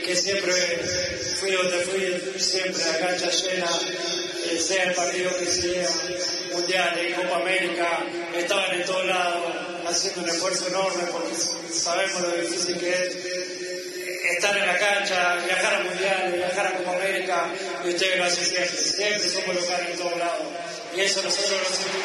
que siempre fui donde fui, siempre la cancha llena, sea el partido que sea, Mundial, Copa América, estaban en todos lados, haciendo un esfuerzo enorme porque sabemos lo difícil que es estar en la cancha, viajar a Mundial, viajar a Copa América, y ustedes lo hacen siempre somos locales en todos lados, y eso nosotros lo sentimos